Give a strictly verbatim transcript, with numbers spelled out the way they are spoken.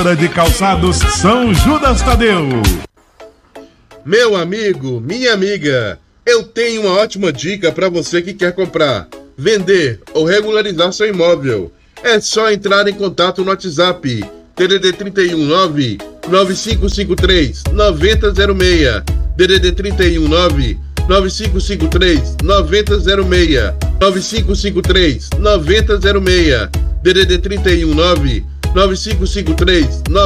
Corretora de Calçados São Judas Tadeu. Meu amigo, minha amiga, eu tenho uma ótima dica para você que quer comprar, vender ou regularizar seu imóvel. É só entrar em contato no WhatsApp D D D trinta e um nove nove cinco cinco três nove zero zero seis, D D D trinta e um nove nove cinco cinco três nove zero zero seis, nove cinco cinco três nove zero zero seis, D D D trinta e um nove nove cinco cinco três nove